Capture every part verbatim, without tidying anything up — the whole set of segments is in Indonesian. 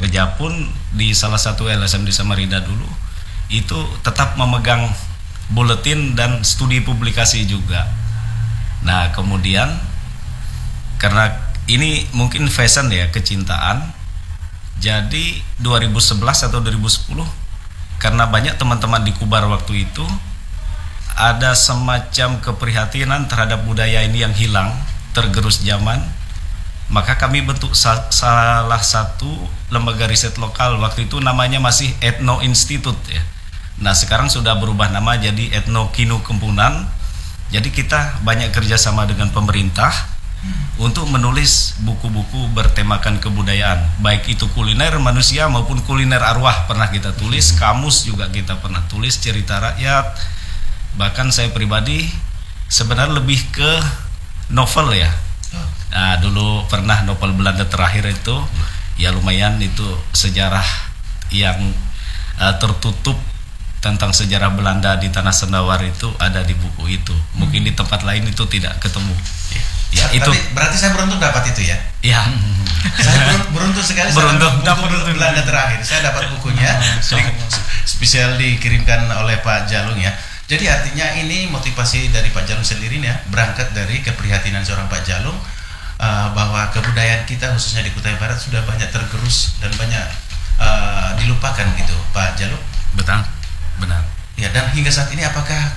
kerja pun di salah satu L S M di Samarinda dulu itu tetap memegang buletin dan studi publikasi juga. Nah kemudian karena ini mungkin fashion ya, kecintaan, jadi dua ribu sebelas atau dua ribu sepuluh karena banyak teman-teman di Kubar waktu itu ada semacam keprihatinan terhadap budaya ini yang hilang, tergerus zaman, maka kami bentuk sa- salah satu lembaga riset lokal. Waktu itu namanya masih Ethno Institute ya. Nah sekarang sudah berubah nama jadi Ethno Kinu Kempunan. Jadi kita banyak kerjasama dengan pemerintah hmm. untuk menulis buku-buku bertemakan kebudayaan, baik itu kuliner manusia maupun kuliner arwah pernah kita tulis, hmm. kamus juga kita pernah tulis, cerita rakyat. Bahkan saya pribadi sebenarnya lebih ke novel ya. Nah dulu pernah novel Belanda terakhir itu ya lumayan, itu sejarah yang uh, tertutup tentang sejarah Belanda di Tanah Sendawar itu ada di buku itu. Mungkin di tempat lain itu tidak ketemu. Ya, itu tapi berarti saya beruntung dapat itu ya. Ya. Saya beruntung sekali beruntung saya dapat buku Belanda terakhir. Saya dapat bukunya, spesial dikirimkan oleh Pak Jalung ya. Jadi artinya ini motivasi dari Pak Jalung sendiri ya, berangkat dari keprihatinan seorang Pak Jalung uh, bahwa kebudayaan kita khususnya di Kutai Barat sudah banyak tergerus dan banyak uh, dilupakan gitu, Pak Jalung. Betul, benar. Ya, dan hingga saat ini apakah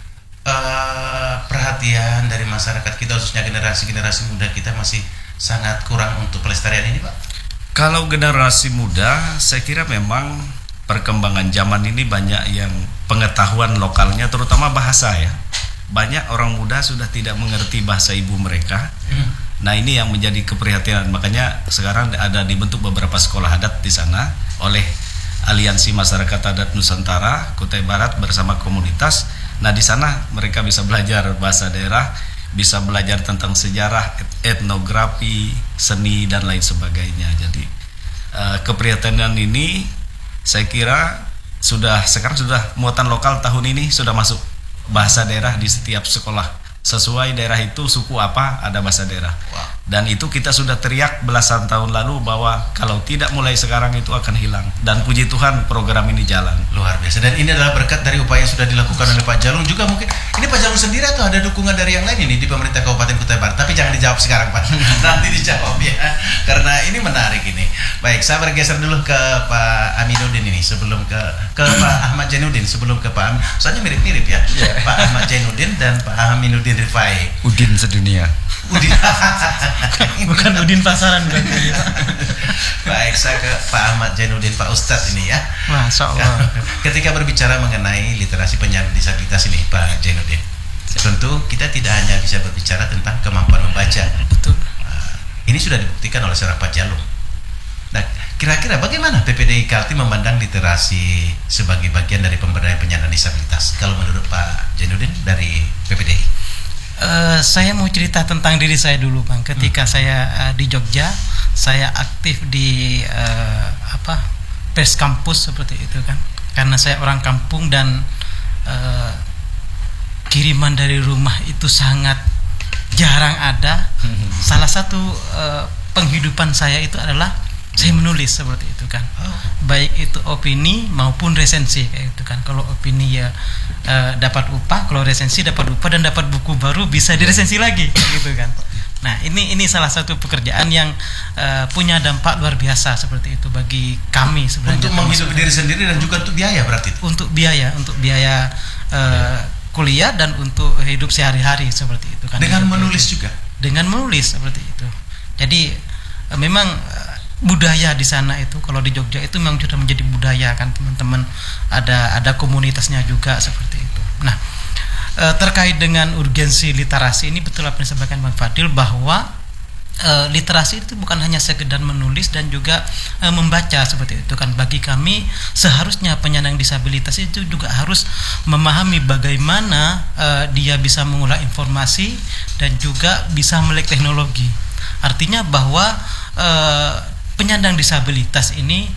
uh, perhatian dari masyarakat kita khususnya generasi-generasi muda kita masih sangat kurang untuk pelestarian ini, Pak? Kalau generasi muda, saya kira memang perkembangan zaman ini banyak yang pengetahuan lokalnya, terutama bahasa ya. Banyak orang muda sudah tidak mengerti bahasa ibu mereka. Hmm. Nah ini yang menjadi keprihatinan. Makanya sekarang ada dibentuk beberapa sekolah adat di sana oleh Aliansi Masyarakat Adat Nusantara Kutai Barat bersama komunitas. Nah di sana mereka bisa belajar bahasa daerah, bisa belajar tentang sejarah, etnografi, seni dan lain sebagainya. Jadi uh, keprihatinan ini saya kira sudah sekarang sudah muatan lokal tahun ini sudah masuk bahasa daerah di setiap sekolah. Sesuai daerah itu suku apa ada bahasa daerah. Wow. Dan itu kita sudah teriak belasan tahun lalu bahwa kalau tidak mulai sekarang itu akan hilang. Dan puji Tuhan program ini jalan. Luar biasa. Dan ini adalah berkat dari upaya yang sudah dilakukan oleh Pak Jalung juga mungkin. Ini Pak Jalung sendiri atau ada dukungan dari yang lain ini di pemerintah Kabupaten Kutai Barat? Tapi jangan dijawab sekarang Pak. Nanti dijawab ya. Karena ini menarik ini. Baik, saya bergeser dulu ke Pak Aminuddin ini sebelum ke ke Pak Ahmad Jainuddin sebelum ke Pak Amin. Soalnya mirip-mirip ya. Yeah. Pak Ahmad Jainuddin dan Pak Aminuddin Rifai. Udin sedunia. Udin. Bukan Udin pasaran berarti. Baik, saya ke Pak Ahmad Jainuddin, Pak Ustadz ini ya. Masya Allah. Ketika berbicara mengenai literasi penyandang disabilitas ini, Pak Jainuddin, tentu kita tidak hanya bisa berbicara tentang kemampuan membaca. Betul. Nah, ini sudah dibuktikan oleh seorang Pak Jalung. Nah, kira-kira bagaimana P P D I Kaltim memandang literasi sebagai bagian dari pemberdayaan penyandang disabilitas? Kalau menurut Pak Jainuddin dari P P D I? Uh, saya mau cerita tentang diri saya dulu, Bang. Ketika hmm. saya uh, di Jogja, saya aktif di uh, apa pers kampus seperti itu kan. Karena saya orang kampung dan uh, kiriman dari rumah itu sangat jarang ada. Hmm. Salah satu uh, penghidupan saya itu adalah saya menulis seperti itu kan. Oh. Baik itu opini maupun resensi kayak itu kan. Kalau opini ya uh, dapat upah, kalau resensi dapat upah dan dapat buku baru bisa diresensi lagi kayak gitu kan. Nah, ini ini salah satu pekerjaan yang uh, punya dampak luar biasa seperti itu bagi kami sebenarnya. Untuk menghidupi diri sendiri dan juga untuk biaya berarti itu. Untuk biaya, untuk biaya uh, kuliah dan untuk hidup sehari-hari seperti itu kan. Dengan menulis itu. juga. Dengan menulis seperti itu. Jadi uh, memang uh, budaya di sana itu kalau di Jogja itu memang sudah menjadi budaya kan teman-teman, ada ada komunitasnya juga seperti itu. Nah e, terkait dengan urgensi literasi ini betul apa yang disampaikan Bang Fadil bahwa e, literasi itu bukan hanya sekedar menulis dan juga e, membaca seperti itu kan. Bagi kami seharusnya penyandang disabilitas itu juga harus memahami bagaimana e, dia bisa mengolah informasi dan juga bisa melek teknologi. Artinya bahwa e, penyandang disabilitas ini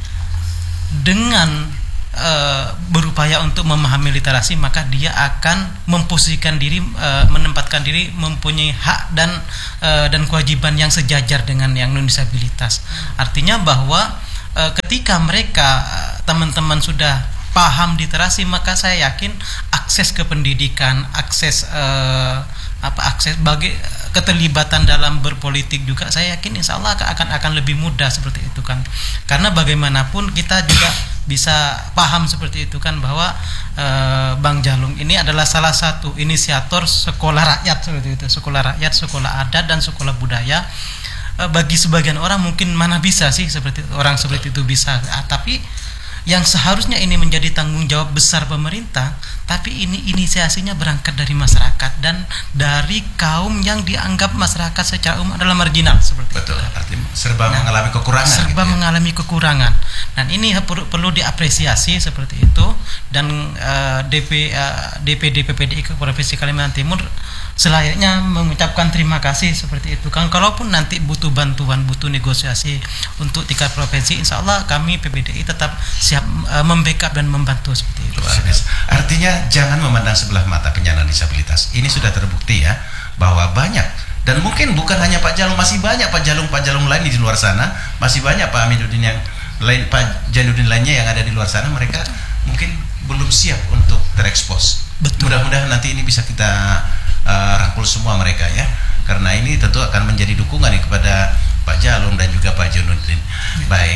dengan e, berupaya untuk memahami literasi, maka dia akan memposisikan diri, e, menempatkan diri mempunyai hak dan e, dan kewajiban yang sejajar dengan yang non disabilitas. Artinya bahwa uh, ketika mereka uh, teman-teman sudah paham literasi, maka saya yakin akses ke pendidikan, akses uh, apa akses bagi keterlibatan dalam berpolitik juga saya yakin insya Allah akan akan lebih mudah seperti itu kan, karena bagaimanapun kita juga bisa paham seperti itu kan bahwa uh, Bang Jalung ini adalah salah satu inisiator sekolah rakyat seperti itu, sekolah rakyat, sekolah adat dan sekolah budaya. Uh, bagi sebagian orang mungkin mana bisa sih seperti orang seperti itu bisa, ah, tapi yang seharusnya ini menjadi tanggung jawab besar pemerintah, tapi ini inisiasinya berangkat dari masyarakat dan dari kaum yang dianggap masyarakat secara umum adalah marginal seperti Betul, itu. artinya serba Nah, mengalami kekurangan. serba gitu ya. mengalami kekurangan, dan ini perlu, perlu diapresiasi seperti itu. Dan uh, D P uh, D P D P P D I Provinsi Kalimantan Timur selayaknya mengucapkan terima kasih seperti itu kan. Kalaupun nanti butuh bantuan, butuh negosiasi untuk tingkat provinsi, insya Allah kami P P D I tetap siap uh, membackup dan membantu seperti itu. Luar biasa. Artinya jangan memandang sebelah mata penyandang disabilitas. Ini sudah terbukti ya bahwa banyak, dan mungkin bukan hanya Pak Jalung, masih banyak Pak Jalung Pak Jalung lain di luar sana, masih banyak Pak Aminuddin yang lain, Pak Jainuddin lainnya yang ada di luar sana, mereka mungkin belum siap untuk terekspos. Betul. Mudah-mudahan nanti ini bisa kita uh, rangkul semua mereka ya, karena ini tentu akan menjadi dukungan nih kepada Pak Jalung dan juga Pak Jainuddin. Ya. Baik,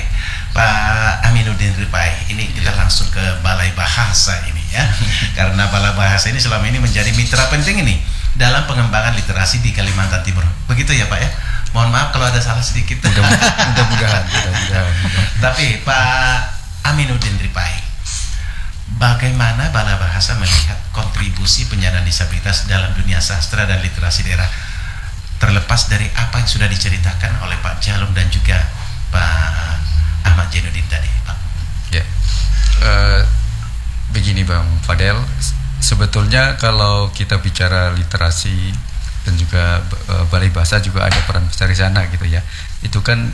Pak Aminuddin Ripai, ini kita langsung ke Balai Bahasa ini ya, karena Balai Bahasa ini selama ini menjadi mitra penting ini dalam pengembangan literasi di Kalimantan Timur. Begitu ya Pak ya. Mohon maaf kalau ada salah sedikit. Mudah-mudahan. Mudah-mudahan. Tapi Pak Aminuddin Ripai, bagaimana Balai Bahasa melihat kontribusi penyandang disabilitas dalam dunia sastra dan literasi daerah, terlepas dari apa yang sudah diceritakan oleh Pak Jalung dan juga Pak Ahmad Jainuddin tadi, Pak? Ya, uh, begini Bang Fadel, sebetulnya kalau kita bicara literasi dan juga uh, Balai Bahasa juga ada peran besar di sana gitu ya. Itu kan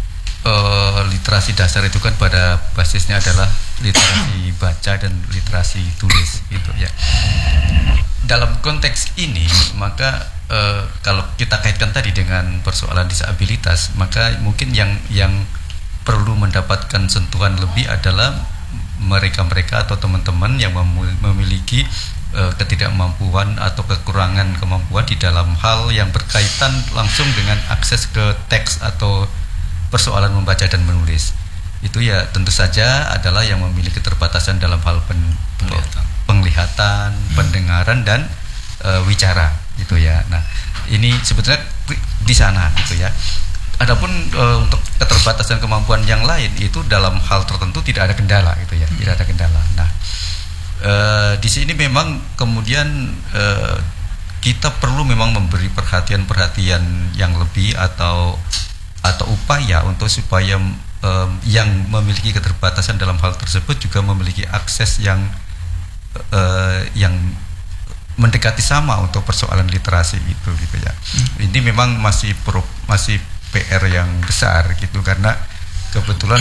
uh, literasi dasar itu kan pada basisnya adalah literasi baca dan literasi tulis gitu ya. Dalam konteks ini maka uh, kalau kita kaitkan tadi dengan persoalan disabilitas, maka mungkin yang yang perlu mendapatkan sentuhan lebih adalah mereka-mereka atau teman-teman yang memiliki uh, ketidakmampuan atau kekurangan kemampuan di dalam hal yang berkaitan langsung dengan akses ke teks atau persoalan membaca dan menulis. Itu ya tentu saja adalah yang memiliki keterbatasan dalam hal pen, penglihatan, penglihatan pendengaran dan uh, wicara gitu ya. Nah, ini sebetulnya di sana gitu ya. Adapun e, untuk keterbatasan kemampuan yang lain itu dalam hal tertentu tidak ada kendala gitu ya, tidak ada kendala. Nah, e, di sini memang kemudian e, kita perlu memang memberi perhatian-perhatian yang lebih atau atau upaya untuk supaya e, yang memiliki keterbatasan dalam hal tersebut juga memiliki akses yang e, yang mendekati sama untuk persoalan literasi itu gitu ya. Hmm. Ini memang masih pro, masih P R yang besar gitu, karena kebetulan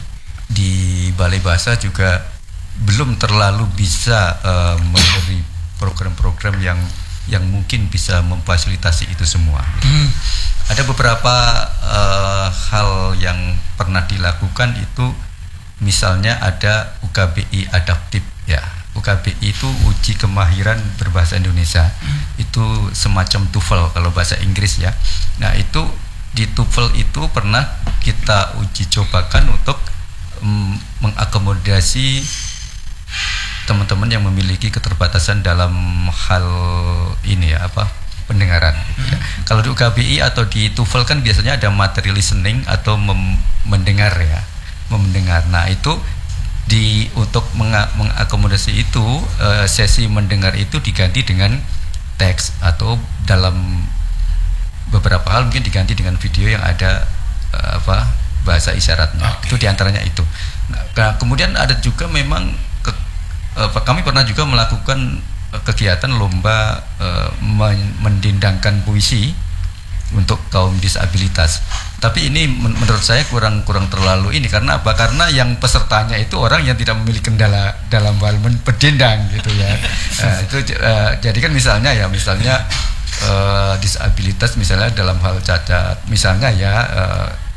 di Balai Bahasa juga belum terlalu bisa uh, memberi program-program yang yang mungkin bisa memfasilitasi itu semua gitu. Hmm. Ada beberapa uh, hal yang pernah dilakukan itu, misalnya ada U K B I adaptif ya. U K B I itu uji kemahiran berbahasa Indonesia. Hmm. Itu semacam TOEFL kalau bahasa Inggris ya. Nah, itu di TOEFL itu pernah kita uji cobakan untuk um, mengakomodasi teman-teman yang memiliki keterbatasan dalam hal ini ya, apa pendengaran. Hmm. Ya. Kalau di U K B I atau di TOEFL kan biasanya ada materi listening atau mem- mendengar ya, mendengar. Nah, itu di untuk menga- mengakomodasi itu uh, sesi mendengar itu diganti dengan teks atau dalam beberapa hal mungkin diganti dengan video yang ada uh, apa bahasa isyaratnya. Okay. Itu diantaranya itu. Nah, kemudian ada juga memang ke, uh, kami pernah juga melakukan uh, kegiatan lomba uh, mendendangkan puisi untuk kaum disabilitas. Tapi ini men- menurut saya kurang kurang terlalu ini, karena apa? Karena yang pesertanya itu orang yang tidak memiliki kendala dalam hal berdendang gitu ya. uh, itu uh, jadi kan misalnya ya misalnya Uh, disabilitas misalnya dalam hal cacat misalnya ya uh,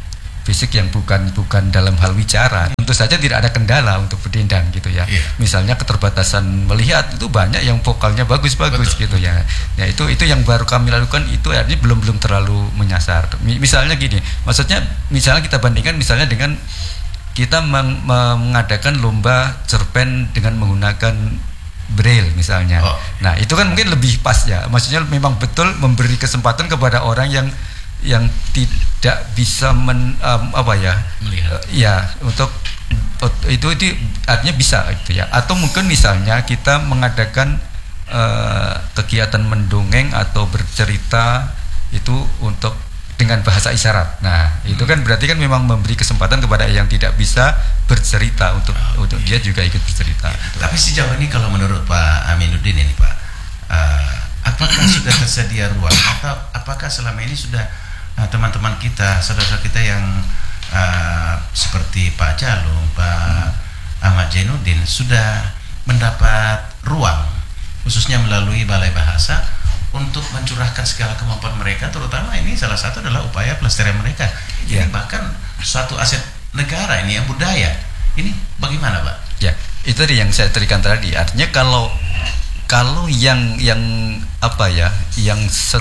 fisik yang bukan bukan dalam hal wicara, tentu saja tidak ada kendala untuk berdendang gitu ya. Iya. Misalnya keterbatasan melihat itu banyak yang vokalnya bagus-bagus gitu ya. Ya itu itu yang baru kami lakukan, itu artinya belum belum terlalu menyasar. Misalnya gini, maksudnya misalnya kita bandingkan misalnya dengan kita meng, mengadakan lomba cerpen dengan menggunakan braille misalnya. Oh. Nah, itu kan mungkin lebih pas ya. Maksudnya memang betul memberi kesempatan kepada orang yang yang tidak bisa men, um, apa ya melihat uh, ya untuk uh, itu itu artinya bisa gitu ya. Atau mungkin misalnya kita mengadakan uh, kegiatan mendongeng atau bercerita itu untuk dengan bahasa isyarat. Nah, itu kan berarti kan memang memberi kesempatan kepada yang tidak bisa bercerita untuk oh, untuk dia juga ikut bercerita. Ya, gitu. Tapi sejauh ini kalau menurut Pak Aminuddin ini Pak, uh, apakah sudah tersedia ruang atau apakah selama ini sudah uh, teman-teman kita, saudara kita yang uh, seperti Pak Jalung, Pak hmm. Ahmad Zainuddin sudah mendapat ruang khususnya melalui Balai Bahasa untuk mencurahkan segala kemampuan mereka, terutama ini salah satu adalah upaya pelestarian mereka. Ini Ya. bahkan suatu aset negara ini ya, budaya. Ini bagaimana Pak? Ya, itu tadi yang saya terikan tadi. Artinya kalau kalau yang yang apa ya, yang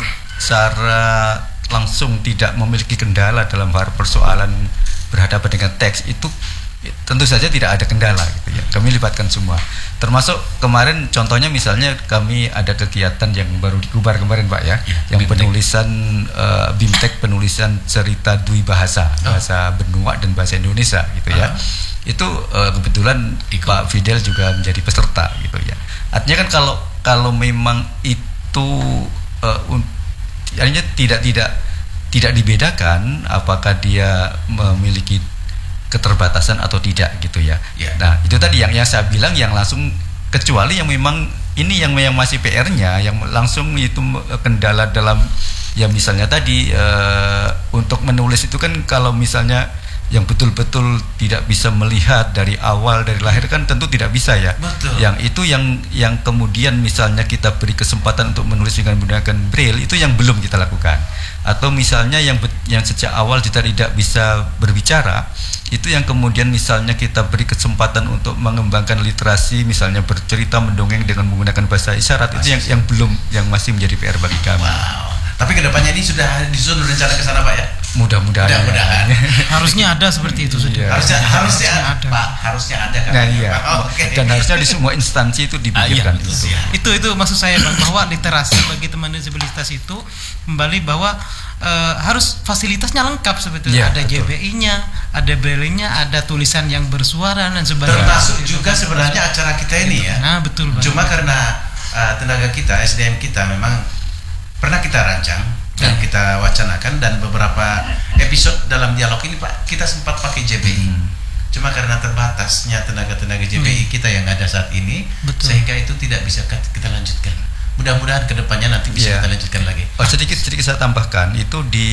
secara langsung tidak memiliki kendala dalam hal persoalan berhadapan dengan teks itu tentu saja tidak ada kendala gitu ya. Kami libatkan semua. Termasuk kemarin contohnya misalnya kami ada kegiatan yang baru dikubar kemarin Pak ya, ya yang Bimtek. penulisan uh, Bimtek penulisan cerita dui bahasa, oh. bahasa Benua dan bahasa Indonesia gitu ya. Uh. Itu uh, kebetulan Ikut. Pak Fidel juga menjadi peserta gitu ya. Artinya kan kalau kalau memang itu uh, un- artinya tidak tidak tidak dibedakan apakah dia memiliki keterbatasan atau tidak gitu ya. Ya. Nah, itu tadi yang yang saya bilang yang langsung, kecuali yang memang ini yang yang masih P R-nya yang langsung itu kendala dalam ya misalnya tadi uh, untuk menulis itu kan kalau misalnya yang betul-betul tidak bisa melihat dari awal dari lahir kan tentu tidak bisa ya. Betul. Yang itu yang yang kemudian misalnya kita beri kesempatan untuk menulis dengan menggunakan braille itu yang belum kita lakukan. Atau misalnya yang yang sejak awal kita tidak bisa berbicara, itu yang kemudian misalnya kita beri kesempatan untuk mengembangkan literasi, misalnya bercerita mendongeng dengan menggunakan bahasa isyarat, Masih. itu yang yang belum, yang masih menjadi P R bagi kami. Wow. Tapi kedepannya ini sudah disusun rencana ke sana Pak ya? Mudah-mudahan. Mudah-mudahan. Harusnya ada seperti itu sudah. Iya. Harusnya harusnya ada. Pak, harusnya ada kan? Nah iya. Oh, oke. Dan harusnya di semua instansi itu dipikirkan Ah, iya, itu. Iya. itu itu maksud saya Bang, bahwa literasi bagi teman disabilitas itu kembali bahwa e, harus fasilitasnya lengkap sebetulnya. Ya, ada betul. J B I-nya, ada braille-nya, ada tulisan yang bersuara dan sebagainya. Termasuk juga sebenarnya acara kita ini ya. Nah, betul Bang. Cuma karena uh, tenaga kita, S D M kita memang pernah kita rancang dan Ya. kita wacanakan, dan beberapa episode dalam dialog ini Pak kita sempat pakai J B I. Hmm. Cuma karena terbatasnya tenaga-tenaga J B I Hmm. kita yang ada saat ini, Betul. sehingga itu tidak bisa kita lanjutkan. Mudah-mudahan kedepannya nanti bisa Iya. kita lanjutkan lagi. Oh, sedikit sedikit saya tambahkan, itu di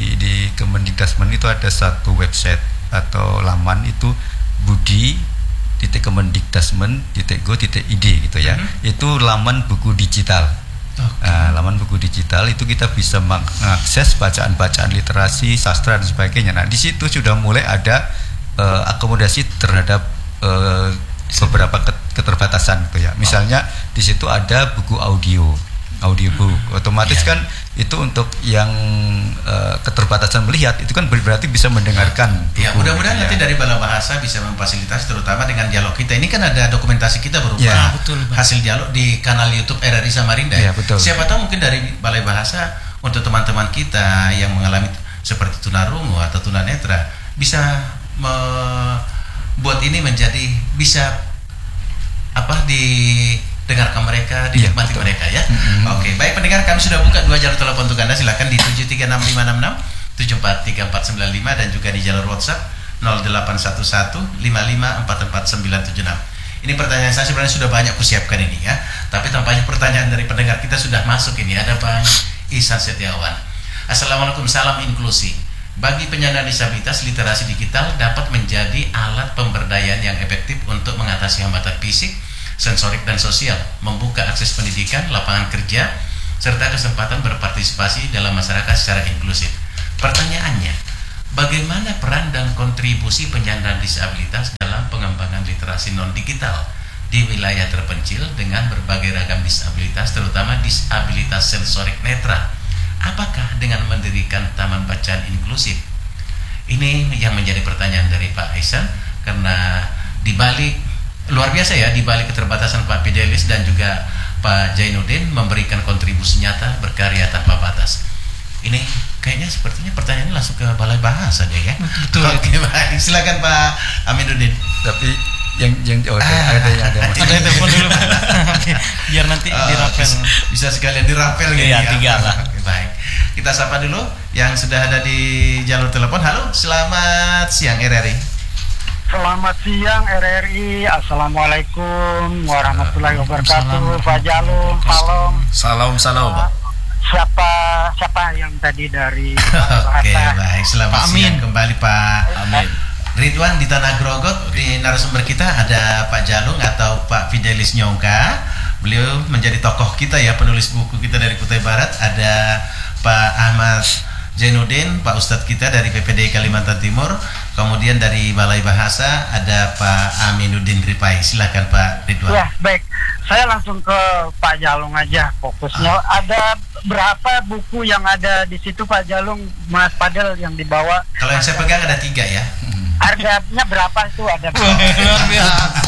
di Kemendikbudrismen itu ada satu website atau laman itu budi titik kemendikbudrismen titik go titik id gitu ya. Mhm. Itu laman buku digital. Oke. Nah, laman buku digital itu kita bisa mengakses bacaan-bacaan literasi, sastra dan sebagainya. Nah, di situ sudah mulai ada uh, akomodasi terhadap uh, beberapa keterbatasan gitu ya. Misalnya di situ ada buku audio, audiobook. Otomatis Ya. kan itu untuk yang uh, keterbatasan melihat itu kan berarti bisa mendengarkan. Ya, buku, mudah-mudahan gitu nanti ya. dari Balai Bahasa bisa memfasilitasi, terutama dengan dialog kita. Ini kan ada dokumentasi kita berupa Ya, betul, Bang. hasil dialog di kanal YouTube R R I Samarinda. Ya, betul. Siapa tahu mungkin dari Balai Bahasa untuk teman-teman kita yang mengalami seperti tunarungu atau tunanetra bisa membuat ini menjadi bisa apa didengarkan mereka, Iya, dinikmati betul. mereka ya. Mm-hmm. Oke, baik pendengar, kami sudah buka dua jalur telepon untuk Anda. Silakan di tujuh tiga enam lima enam enam tujuh empat tiga empat sembilan lima dan juga di jalur WhatsApp nol delapan satu satu lima lima empat empat sembilan tujuh enam. Ini pertanyaan saya sebenarnya sudah banyak kusiapkan ini ya. Tapi tampaknya pertanyaan dari pendengar kita sudah masuk ini. Ada Bang Ihsan Setiawan. Assalamualaikum, salam inklusi. Bagi penyandang disabilitas, literasi digital dapat menjadi alat pemberdayaan yang efektif untuk mengatasi hambatan fisik, sensorik dan sosial, membuka akses pendidikan, lapangan kerja, serta kesempatan berpartisipasi dalam masyarakat secara inklusif. Pertanyaannya, bagaimana peran dan kontribusi penyandang disabilitas dalam pengembangan literasi non-digital di wilayah terpencil dengan berbagai ragam disabilitas, terutama disabilitas sensorik netra. Apakah dengan mendirikan taman bacaan inklusif? Ini yang menjadi pertanyaan dari Pak Ihsan, karena dibalik luar biasa ya, dibalik keterbatasan Pak Fidelis dan juga Pak Jainuddin memberikan kontribusi nyata berkarya tanpa batas. Ini kayaknya sepertinya pertanyaannya langsung ke Balai Bahasa deh ya. Betul. Oke, baik. Silakan Pak Aminuddin. Tapi yang yang oh, Ah, ada yang ada Ada yang telepon dulu. Oke, biar nanti Oh, dirapel. bisa, bisa sekalian dirapel gitu Iya, ya. tiga lah. Oke, baik. Kita sapa dulu yang sudah ada di jalur telepon. Halo, selamat siang R R I. Selamat siang R R I. Assalamualaikum warahmatullahi wabarakatuh. Pak Jalung, salam. Salam salam Pak. Siapa siapa yang tadi dari Oke, bahasa? baik. Selamat Pak Amin. siang kembali Pak Amin. Ridwan di Tanah Grogot. Di narasumber kita ada Pak Jalung atau Pak Fidelis Nyongka. Beliau menjadi tokoh kita ya, penulis buku kita dari Kutai Barat. Ada Pak Ahmad Jainuddin, Pak Ustadz kita dari P P D I Kalimantan Timur. Kemudian dari Balai Bahasa ada Pak Aminuddin Ripai. Silakan Pak Ridwan. Ya, baik. Saya langsung ke Pak Jalung aja fokusnya. Ah. Ada berapa buku yang ada di situ Pak Jalung, Mas Padel yang dibawa? Kalau yang saya pegang ada tiga ya. Harganya berapa itu ada? Luar biasa.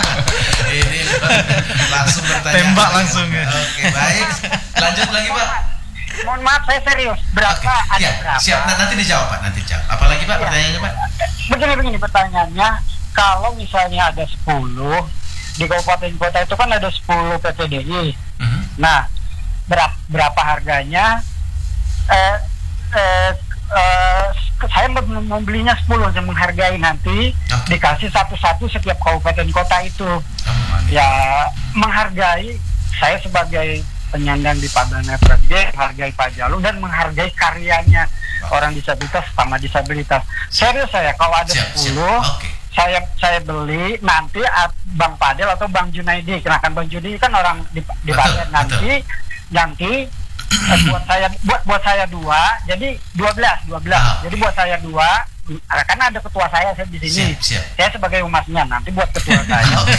Ini langsung bertanya. Tembak langsung ya. Oke, baik. Lanjut lagi Pak. Mohon maaf, saya serius. Berapa? Oke, Ada ya, berapa? siap. Nah, nanti dijawab Pak, nanti dijawab. Apalagi Pak Ya. pertanyaannya Pak? Begini-begini pertanyaannya, kalau misalnya ada sepuluh di kabupaten kota itu kan ada sepuluh P P D I. Mhm. Nah, berapa, berapa harganya? Eh, eh, eh, saya mem- membelinya sepuluh, saya menghargai nanti Oke. dikasih satu-satu setiap kabupaten kota itu. Oh, mantap. Ya, menghargai saya sebagai penyandang disabilitas, menghargai Pak Jalung dan menghargai karyanya orang disabilitas sama disabilitas. Serius saya, kalau ada Siap, siap. sepuluh, Oke. saya saya beli nanti at- Bang Padel atau Bang Junaidi, kenakan Bang Junaidi kan orang di, di Betul, Padel. nanti nanti eh, buat saya buat buat saya dua, jadi dua belas dua belas. Ah, Jadi oke. buat saya dua, ah, karena ada ketua saya saya di sini. Siap, siap. Saya sebagai umatnya nanti buat ketua saya. Oke.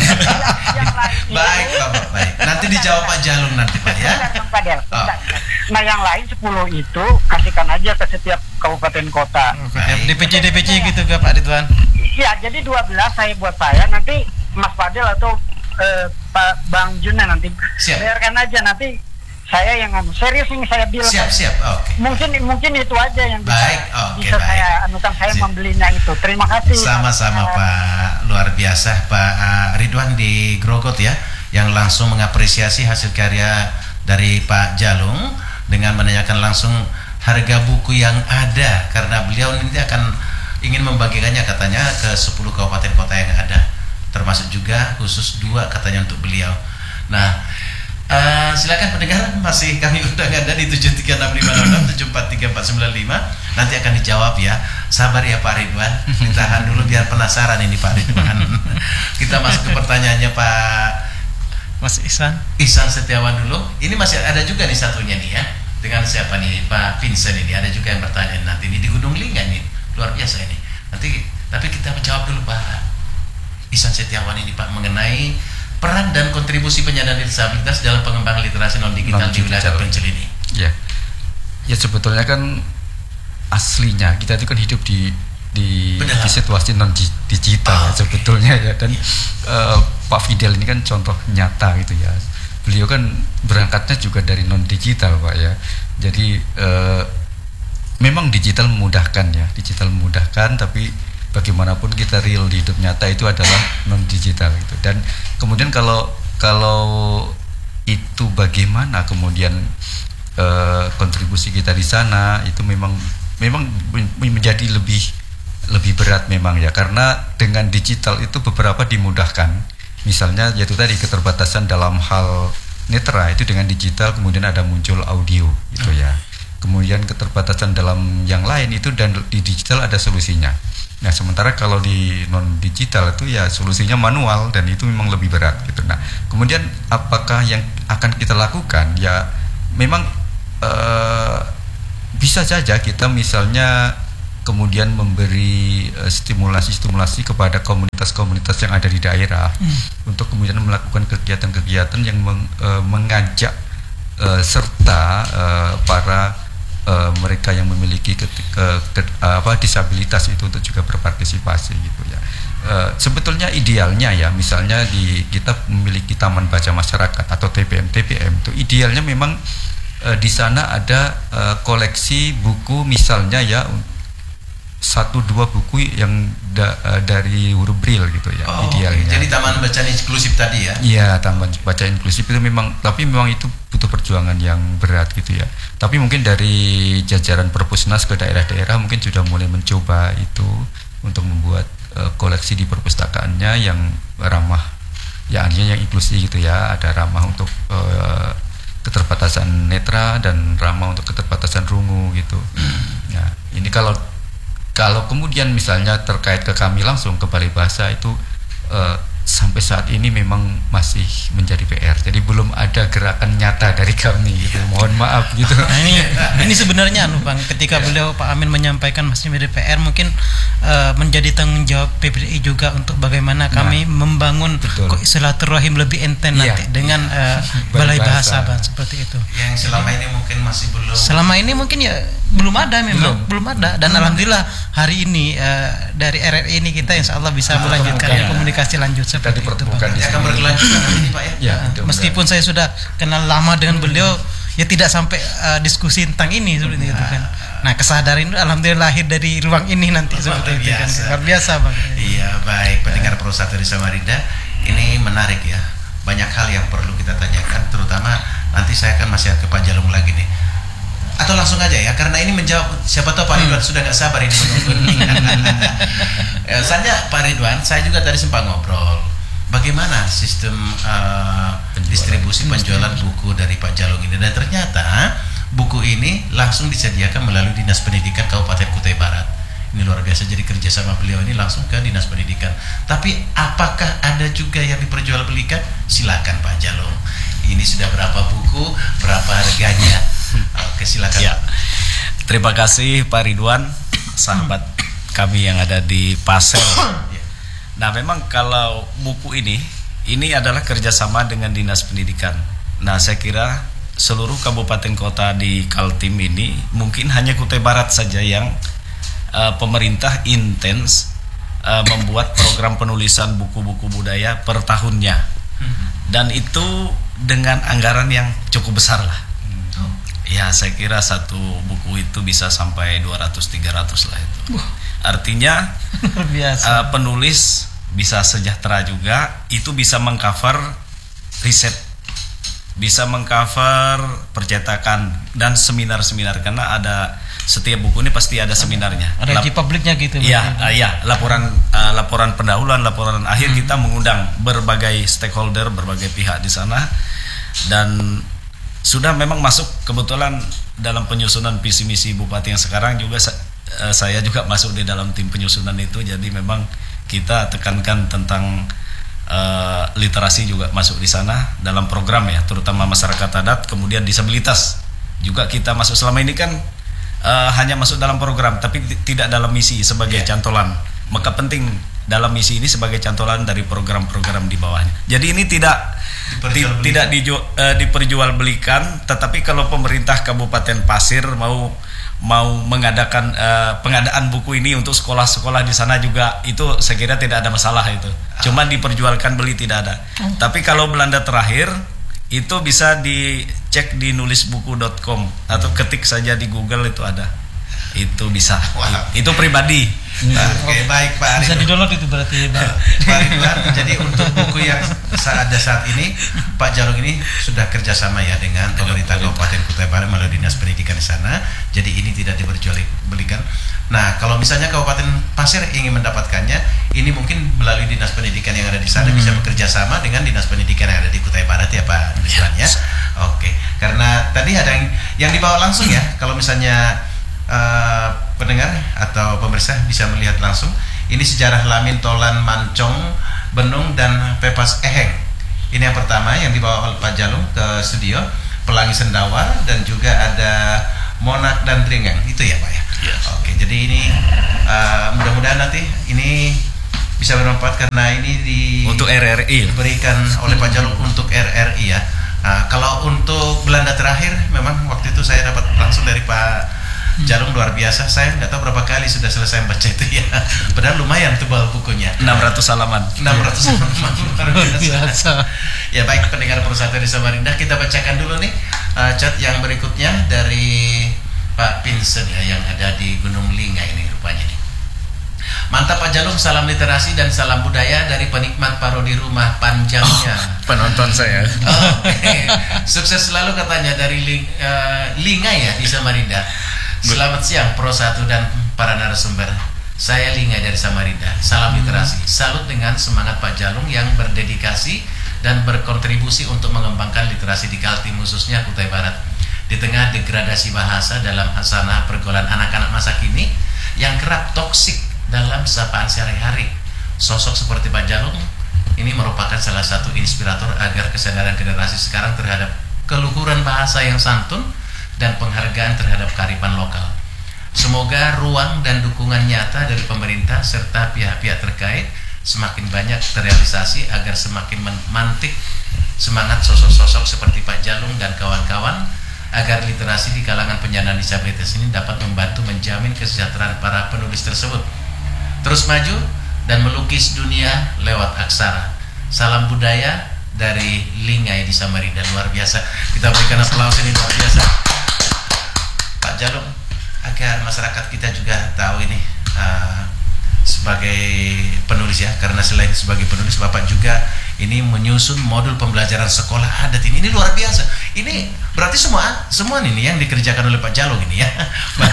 Yang lain itu- Baik Bapak, baik. Nanti dijawab Pak Jalung nanti Pak ya. Bentar, Bang Padel, Oh. bentar. Nah yang lain sepuluh itu kasihkan aja ke setiap kabupaten kota. Baik. D P C D P C gitu ke Pak Ridwan. Iya, jadi dua belas saya buat saya, nanti Mas Padel atau eh, Pak Bang Juna nanti Siap. bayarkan aja, nanti saya yang anu. Serius ini saya bilang. Siap, siap. Oke. Mungkin mungkin itu aja yang bisa, Baik, oke, bisa baik. saya anukan, saya Siap. membelinya itu. Terima kasih. Sama-sama Eh, Pak, luar biasa Pak uh, Ridwan di Grogot ya, yang langsung mengapresiasi hasil karya dari Pak Jalung dengan menanyakan langsung harga buku yang ada, karena beliau nanti akan ingin membagikannya katanya ke sepuluh kabupaten kota yang ada, termasuk juga khusus dua katanya untuk beliau. Nah, uh, silakan pendengar, masih kami undang Anda di tujuh tiga enam lima nol enam tujuh empat tiga empat sembilan lima. Nanti akan dijawab ya. Sabar ya Pak Ridwan. Tahan dulu biar penasaran ini Pak Ridwan. Kita masuk ke pertanyaannya Pak Mas Ihsan. Ihsan Setiawan dulu. Ini masih ada juga nih satunya nih ya. Dengan siapa nih? Pak Vincent ini. Ada juga yang bertanya nanti ini di Gunung Lingga nih. Luar biasa ini. Nanti tapi kita menjawab dulu Pak Ihsan Setiawan ini Pak mengenai peran dan kontribusi penyandang disabilitas dalam pengembangan literasi non digital di wilayah Non-digital. terpencil ini. Ya, ya sebetulnya kan aslinya kita itu kan hidup di di, Benar. di situasi non digital Ah, ya, oke. sebetulnya ya, dan eh, Pak Fidel ini kan contoh nyata gitu ya. Beliau kan berangkatnya juga dari non digital Pak ya. Jadi eh, memang digital memudahkan ya, digital memudahkan, tapi bagaimanapun kita real di hidup nyata itu adalah non digital gitu. Dan kemudian kalau kalau itu bagaimana kemudian eh, kontribusi kita di sana itu memang memang menjadi lebih lebih berat memang ya, karena dengan digital itu beberapa dimudahkan, misalnya yaitu tadi keterbatasan dalam hal netra itu dengan digital kemudian ada muncul audio gitu ya, kemudian keterbatasan dalam yang lain itu dan di digital ada solusinya. Nah sementara kalau di non digital itu ya solusinya manual dan itu memang lebih berat gitu. Nah kemudian apakah yang akan kita lakukan ya memang eh, bisa saja kita misalnya kemudian memberi uh, stimulasi-stimulasi kepada komunitas-komunitas yang ada di daerah hmm. untuk kemudian melakukan kegiatan-kegiatan yang meng, uh, mengajak uh, serta uh, para uh, mereka yang memiliki ke, ke, ke, uh, apa disabilitas itu untuk juga berpartisipasi gitu ya. Uh, sebetulnya idealnya ya, misalnya di kita memiliki taman baca masyarakat atau T P M T P M itu idealnya memang uh, di sana ada uh, koleksi buku misalnya ya satu dua buku yang da, uh, dari huruf braille gitu ya, oh, idealnya. Jadi taman bacaan inklusif tadi ya? Iya, taman baca inklusif itu memang, tapi memang itu butuh perjuangan yang berat gitu ya. Tapi mungkin dari jajaran Perpusnas ke daerah-daerah mungkin sudah mulai mencoba itu untuk membuat uh, koleksi di perpustakaannya yang ramah, ya artinya yang inklusif gitu ya. Ada ramah untuk uh, keterbatasan netra dan ramah untuk keterbatasan rungu gitu. Hmm. Nah, ini kalau Kalau kemudian misalnya terkait ke kami langsung ke Balai Bahasa itu uh, sampai saat ini memang masih menjadi P R. Jadi belum ada gerakan nyata dari kami gitu. Mohon maaf gitu. Nah, ini ini sebenarnya anu Bang, ketika beliau Pak Amin menyampaikan masih menjadi P R, mungkin uh, menjadi tanggung jawab P B D I juga untuk bagaimana kami nah, membangun silaturahim lebih intens iya, nanti dengan uh, Balai Bahasa, Bang, seperti itu. Yang selama ini mungkin masih belum. Selama ini mungkin ya belum ada memang, belum, belum ada dan belum alhamdulillah ada. Hari ini uh, dari R R I ini kita insya Allah bisa nah, melanjutkan ya. komunikasi lanjut seperti itu, Pak. Ya, akan berkelanjutan ini Pak ya. Ya, ya meskipun saya sudah kenal lama dengan beliau, ya tidak sampai uh, diskusi tentang ini seperti nah. itu kan. Nah, kesadaran itu alhamdulillah lahir dari ruang ini nanti oh, seperti itu kan. Luar biasa, Bang. Iya, baik pendengar Pro satu di Samarinda, ini menarik ya. Banyak hal yang perlu kita tanyakan, terutama nanti saya akan masih ke Pak Jalung lagi nih. Atau langsung aja ya, karena ini menjawab, siapa tahu Pak Ridwan hmm. sudah nggak sabar ini menunggu. Ya, saja Pak Ridwan, saya juga tadi sempat ngobrol bagaimana sistem uh, distribusi penjualan buku dari Pak Jalung ini, dan ternyata buku ini langsung disediakan melalui Dinas Pendidikan Kabupaten Kutai Barat. Ini luar biasa, jadi kerjasama beliau ini langsung ke Dinas Pendidikan. Tapi apakah ada juga yang diperjualbelikan? Silakan Pak Jalung. Ini sudah berapa buku, berapa harganya? Oke, silakan. Ya. Terima kasih Pak Ridwan, sahabat kami yang ada di Pasir. Nah, memang kalau buku ini, ini adalah kerjasama dengan Dinas Pendidikan. Nah, saya kira seluruh kabupaten kota di Kaltim ini mungkin hanya Kutai Barat saja yang uh, pemerintah intens uh, membuat program penulisan buku-buku budaya per tahunnya, dan itu dengan anggaran yang cukup besar lah. Ya, saya kira satu buku itu bisa sampai dua ratus sampai tiga ratus lah itu. Artinya uh, penulis bisa sejahtera juga, itu bisa mengcover riset, bisa mengcover percetakan dan seminar-seminar, karena ada setiap buku ini pasti ada seminarnya. Ada uji publiknya gitu. Iya, uh, ya, laporan uh, laporan pendahuluan, laporan akhir, hmm. kita mengundang berbagai stakeholder, berbagai pihak di sana, dan sudah memang masuk kebetulan dalam penyusunan visi misi Bupati yang sekarang juga uh, saya juga masuk di dalam tim penyusunan itu. Jadi memang kita tekankan tentang uh, literasi juga masuk di sana dalam program ya, terutama masyarakat adat, kemudian disabilitas juga kita masuk. Selama ini kan uh, hanya masuk dalam program tapi tidak dalam misi sebagai yeah. cantolan. Maka penting dalam misi ini sebagai cantolan dari program-program di bawahnya. Jadi ini tidak di, tidak diju, uh, diperjualbelikan, tetapi kalau pemerintah Kabupaten Pasir mau mau mengadakan uh, pengadaan buku ini untuk sekolah-sekolah di sana juga, itu saya kira tidak ada masalah itu. Cuma diperjualkan beli tidak ada. Oh. Tapi kalau Belanda terakhir itu bisa dicek di nulisbuku dot com atau ketik saja di Google, itu ada. Itu bisa. Wow. Itu pribadi. Nah, oke, okay, baik Pak Ridwan. Bisa di-download itu berarti Pak. Pak Ridwan, jadi untuk buku yang ada saat ini Pak Jalung ini sudah kerjasama ya dengan pemerintah Kabupaten Kutai Barat melalui Dinas Pendidikan di sana. Jadi ini tidak diperjualbelikan. Nah, kalau misalnya Kabupaten Pasir ingin mendapatkannya, ini mungkin melalui Dinas Pendidikan yang ada di sana, hmm. bisa bekerja sama dengan Dinas Pendidikan yang ada di Kutai Barat ya Pak Ridwan ya. Oke, karena tadi ada yang yang dibawa langsung ya. Kalau misalnya Uh, pendengar atau pemirsa bisa melihat langsung, ini sejarah Lamin Tolan Mancong Benung dan Pepas Eheng. Ini yang pertama yang dibawa oleh Pak Jalung ke studio, Pelangi Sendawar, dan juga ada Monak dan Dringeng, itu ya Pak ya. Ya. Oke, jadi ini uh, mudah-mudahan nanti ini bisa bermanfaat karena ini di Untuk R R I diberikan oleh Pak Jalung untuk R R I ya. Nah, kalau untuk Belanda terakhir, memang waktu itu saya dapat langsung dari Pak Jalung, luar biasa. Saya nggak tahu berapa kali sudah selesai baca itu ya. Padahal lumayan tebal bukunya. enam ratus halaman. enam ratus halaman luar biasa. Ya baik, pendengar Persatuan di Samarinda, kita bacakan dulu nih uh, chat yang berikutnya dari Pak Vincent ya, yang ada di Gunung Lingai ini rupanya nih. Mantap Pak Jalung, salam literasi dan salam budaya dari penikmat parodi Rumah Panjangnya. Oh, penonton saya. Oh, okay. Sukses selalu katanya dari Ling, uh, Lingai ya di Samarinda. Selamat siang Pro satu dan para narasumber. Saya Lingai dari Samarinda. Salam literasi. Salut dengan semangat Pak Jalung yang berdedikasi dan berkontribusi untuk mengembangkan literasi di Kaltim, khususnya Kutai Barat. Di tengah degradasi bahasa dalam hasanah pergaulan anak-anak masa kini yang kerap toksik dalam sapaan sehari-hari, sosok seperti Pak Jalung ini merupakan salah satu inspirator agar kesadaran generasi sekarang terhadap keluhuran bahasa yang santun dan penghargaan terhadap kearifan lokal. Semoga ruang dan dukungan nyata dari pemerintah serta pihak-pihak terkait semakin banyak terrealisasi agar semakin memantik semangat sosok-sosok seperti Pak Jalung dan kawan-kawan, agar literasi di kalangan penyandang disabilitas ini dapat membantu menjamin kesejahteraan para penulis tersebut. Terus maju dan melukis dunia lewat aksara. Salam budaya dari Lingai di Samarinda, luar biasa. Kita berikan aplaus, ini luar biasa Pak Jalung, agar masyarakat kita juga tahu ini uh, sebagai penulis ya, karena selain sebagai penulis Bapak juga ini menyusun modul pembelajaran sekolah adat ini. Ini luar biasa. Ini berarti semua semua ini yang dikerjakan oleh Pak Jalung ini ya.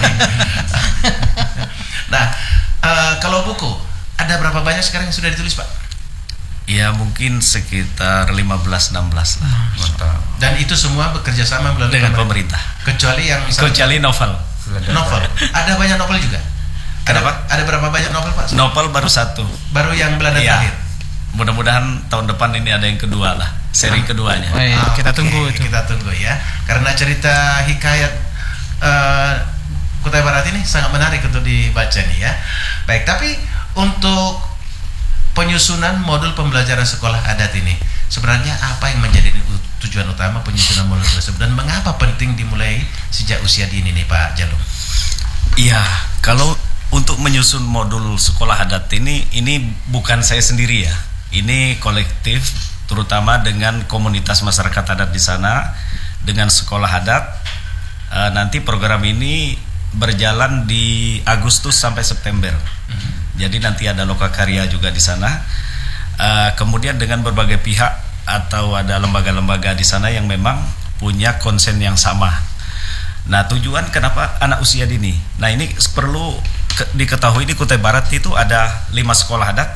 Nah, uh, kalau buku ada berapa banyak sekarang yang sudah ditulis Pak? Ya mungkin sekitar lima belas enam belas lah. Mantap. Dan itu semua bekerja sama melalui Dengan pemerintah. Kecuali yang Kecuali novel. novel. Ada banyak novel juga. Ada Kenapa? Ada berapa banyak novel Pak? Novel baru satu. Baru yang Belanda Iya. terakhir. Mudah-mudahan tahun depan ini ada yang kedua lah, seri keduanya. Baik, Ah, kita oke, tunggu itu. Kita tunggu ya. Karena cerita hikayat uh, Kutai Barat ini sangat menarik untuk dibaca nih ya. Baik, tapi untuk penyusunan modul pembelajaran sekolah adat ini, sebenarnya apa yang menjadi tujuan utama penyusunan modul tersebut dan mengapa penting dimulai sejak usia dini nih Pak Jalung? Iya, kalau untuk menyusun modul sekolah adat ini, ini bukan saya sendiri ya. Ini kolektif, terutama dengan komunitas masyarakat adat di sana, dengan sekolah adat. E, nanti program ini berjalan di Agustus sampai September. Mm-hmm. Jadi nanti ada lokakarya juga di sana. E, kemudian dengan berbagai pihak atau ada lembaga-lembaga di sana yang memang punya konsen yang sama. Nah, tujuan kenapa anak usia dini? Nah, ini perlu ke, diketahui di Kutai Barat itu ada lima sekolah adat.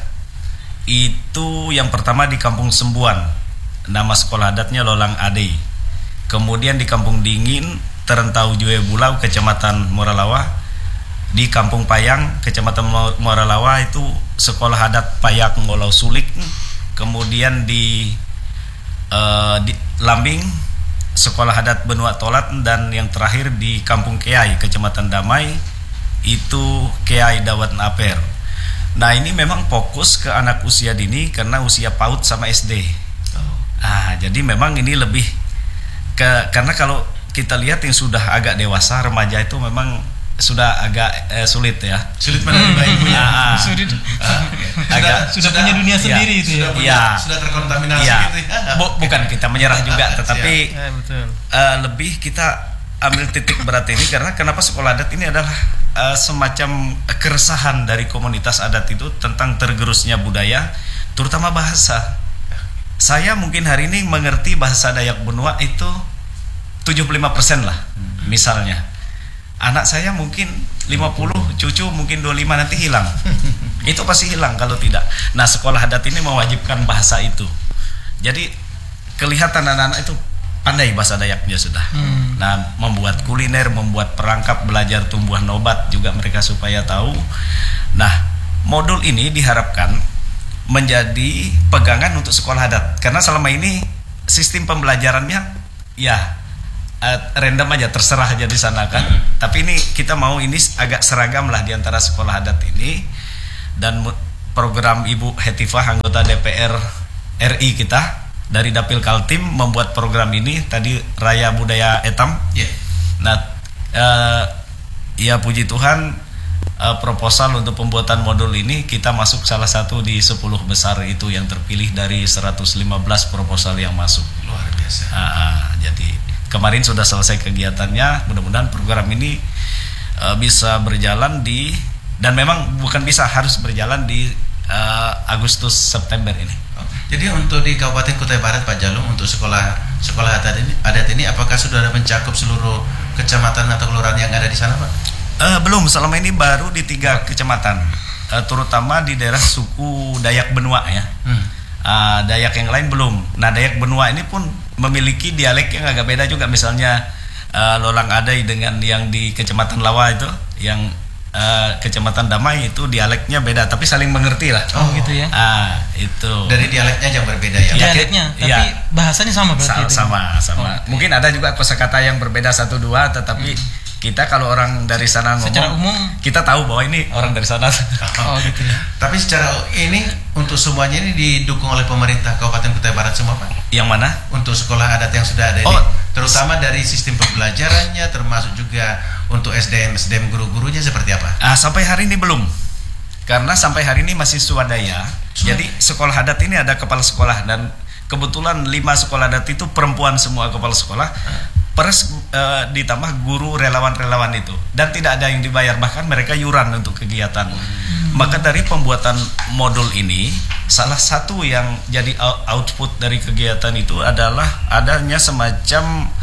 Itu yang pertama di Kampung Sembuan, nama sekolah adatnya Lolang Adei. Kemudian di Kampung Dingin, Terentau Jue Bulau, Kecamatan Moralawa. Di Kampung Payang, Kecamatan Moralawa itu sekolah adat Payak Ngolau Sulik. Kemudian di, uh, di Lambing, sekolah adat Benua Tolat. Dan yang terakhir di Kampung Keai, Kecamatan Damai, itu Keai Dawat Aper. Nah, ini memang fokus ke anak usia dini karena usia PAUD sama S D. Oh. Ah, jadi memang ini lebih ke, karena kalau kita lihat yang sudah agak dewasa, remaja itu memang sudah agak eh, sulit ya. Sulit menerima ilmunya. Ah, Sulit. Ah, okay. Agak- Sudah punya dunia Iya, sendiri itu ya. Sudah, punya, Iya. sudah terkontaminasi Iya. gitu ya. Bu- bukan kita menyerah juga, tetapi Eh, betul. eh, lebih kita ambil titik berat ini karena kenapa sekolah adat ini adalah uh, semacam keresahan dari komunitas adat itu tentang tergerusnya budaya, terutama bahasa. Saya mungkin hari ini mengerti bahasa Dayak Benua itu tujuh puluh lima persen lah, hmm. misalnya. Anak saya mungkin lima puluh, cucu mungkin dua puluh lima, nanti hilang. Itu pasti hilang kalau tidak. Nah, sekolah adat ini mewajibkan bahasa itu. Jadi kelihatan anak-anak itu pandai bahasa Dayaknya sudah. Hmm. Nah, membuat kuliner, membuat perangkap, belajar tumbuhan obat juga mereka supaya tahu. Nah, modul ini diharapkan menjadi pegangan untuk sekolah adat. Karena selama ini sistem pembelajarannya ya uh, random aja, terserah aja di sana kan. Tapi ini kita mau ini agak seragam lah di antara sekolah adat ini. Dan program Ibu Hetifah, anggota D P R R I kita dari Dapil Kaltim membuat program ini tadi, Raya Budaya Etam. Yeah. Nah, uh, ya puji Tuhan, uh, proposal untuk pembuatan modul ini kita masuk salah satu di sepuluh besar itu yang terpilih dari seratus lima belas proposal yang masuk. Luar biasa. Uh, uh, jadi kemarin sudah selesai kegiatannya. Mudah-mudahan program ini uh, bisa berjalan di, dan memang bukan bisa, harus berjalan di uh, Agustus September ini. Jadi untuk di Kabupaten Kutai Barat, Pak Jalung, untuk sekolah sekolah adat ini, adat ini apakah sudah ada mencakup seluruh kecamatan atau kelurahan yang ada di sana, Pak? Uh, belum, selama ini baru di tiga kecamatan, uh, terutama di daerah suku Dayak Benua ya. Hmm. Uh, Dayak yang lain belum. Nah, Dayak Benua ini pun memiliki dialek yang agak beda juga. Misalnya uh, Lolang Adai dengan yang di Kecamatan Lawa itu, yang Uh, Kecamatan Damai itu dialeknya beda, tapi saling mengerti lah. Oh, gitu ya. Ah, itu. Dari dialeknya yang berbeda ya. Dialeknya, tapi ya, bahasanya sama berarti. Sa- itu. Sama, sama. Oh, mungkin ada juga kosakata yang berbeda satu dua, tetapi hmm. kita kalau orang dari sana ngomong, secara umum kita tahu bahwa ini orang dari sana. Oh, gitu ya. Tapi secara ini untuk semuanya ini didukung oleh pemerintah Kabupaten Kutai Barat semua, Pak. Yang mana? Untuk sekolah adat yang sudah ada oh, ini, terutama dari sistem pembelajarannya, termasuk juga untuk S D M S D M guru-gurunya seperti apa? Ah, sampai hari ini belum. Karena sampai hari ini masih swadaya. Swadaya. Jadi sekolah adat ini ada kepala sekolah, dan kebetulan lima sekolah adat itu perempuan semua kepala sekolah. Pers uh, ditambah guru relawan-relawan itu, dan tidak ada yang dibayar, bahkan mereka yuran untuk kegiatan. Hmm. Maka dari pembuatan modul ini, salah satu yang jadi output dari kegiatan itu adalah adanya semacam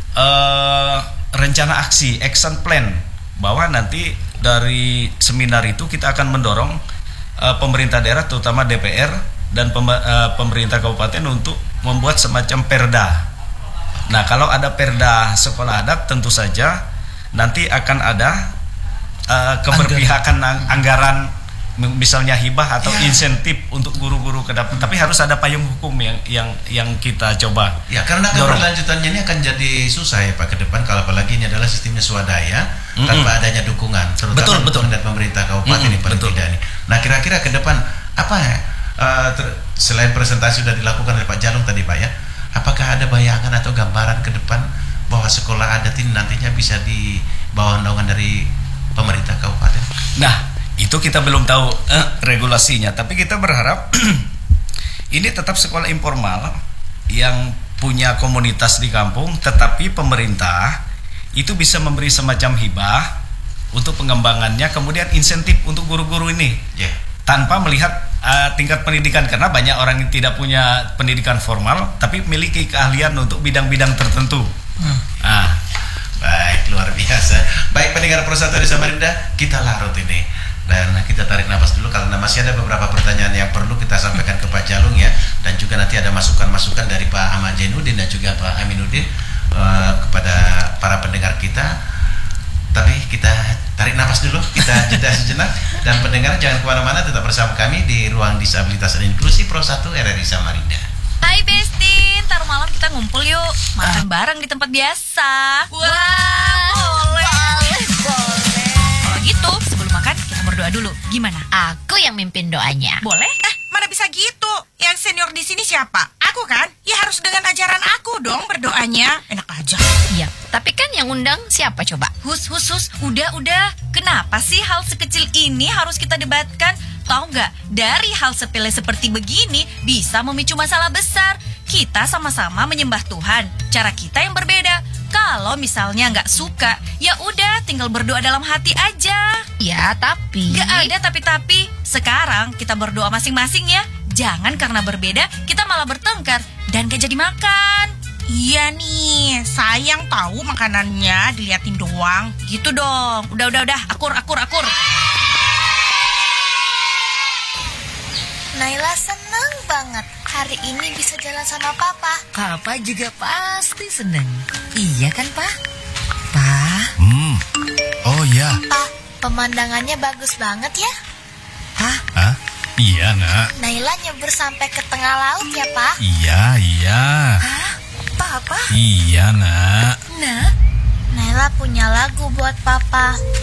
uh, rencana aksi, action plan, bahwa nanti dari seminar itu kita akan mendorong uh, pemerintah daerah, terutama D P R dan pem uh, pemerintah kabupaten untuk membuat semacam perda. Nah, kalau ada perda sekolah adat, tentu saja nanti akan ada uh, keberpihakan ang anggaran, misalnya hibah atau ya, insentif untuk guru-guru ke depan. Tapi harus ada payung hukum yang yang yang kita coba. Ya, karena keberlanjutannya ini akan jadi susah ya Pak ke depan, kalau apalagi ini adalah sistemnya swadaya, mm-hmm, tanpa adanya dukungan, terutama betul, dukungan betul. dari pemerintah kabupaten, mm-hmm, ini paling tidak nih. Nah, kira-kira ke depan apa ya? Uh, selain presentasi sudah dilakukan oleh Pak Jalung tadi, Pak ya. Apakah ada bayangan atau gambaran ke depan bahwa sekolah adat ini nantinya bisa di bawah naungan dari pemerintah kabupaten? Nah, itu kita belum tahu eh, regulasinya, tapi kita berharap ini tetap sekolah informal yang punya komunitas di kampung, tetapi pemerintah itu bisa memberi semacam hibah untuk pengembangannya, kemudian insentif untuk guru-guru ini. Yeah. Tanpa melihat uh, tingkat pendidikan, karena banyak orang yang tidak punya pendidikan formal tapi memiliki keahlian untuk bidang-bidang tertentu. Hmm. Ah, baik, luar biasa. Baik pendengar Pro satu di Samarinda, kita larut ini dan kita tarik nafas dulu karena masih ada beberapa pertanyaan yang perlu kita sampaikan ke Pak Jalung ya, dan juga nanti ada masukan-masukan dari Pak Ahmad Jainuddin dan juga Pak Aminuddin uh, kepada para pendengar kita. Tapi kita tarik nafas dulu, kita jeda sejenak, dan pendengar jangan kemana-mana, tetap bersama kami di Ruang Disabilitas dan Inklusi Pro satu R R I Samarinda. Hai Besti, ntar malam kita ngumpul yuk, makan ah. bareng di tempat biasa. Wah, wow, boleh, boleh. Kalau gitu, sebelum makan kita berdoa dulu. Gimana? Aku yang mimpin doanya. Boleh? Eh, mana bisa gitu? Yang senior di sini siapa? Aku kan? Ya harus dengan ajaran aku dong berdoanya. Enak aja. Iya, tapi kan yang undang siapa coba? Hus, hus, hus. Udah, udah. Kenapa sih hal sekecil ini harus kita debatkan? Tahu nggak? Dari hal sepele seperti begini bisa memicu masalah besar. Kita sama-sama menyembah Tuhan. Cara kita yang berbeda. Kalau misalnya nggak suka, ya udah tinggal berdoa dalam hati aja. Ya, tapi nggak ada tapi-tapi. Sekarang kita berdoa masing-masing ya. Jangan karena berbeda kita malah bertengkar dan gak jadi makan. Iya nih, sayang tahu makanannya diliatin doang. Gitu dong. Udah, udah, udah. Akur, akur, akur. Naila seneng banget hari ini bisa jalan sama Papa. Papa juga pasti seneng. Iya kan, Pak? Pak? Hmm. Oh ya. Pak, pemandangannya bagus banget ya. Hah? Hah? Iya, Nak. Naila nyebur sampai ke tengah laut ya, Pak? Iya, iya. Hah? Papa? Iya, Nak. nak? Naila punya lagu buat papa.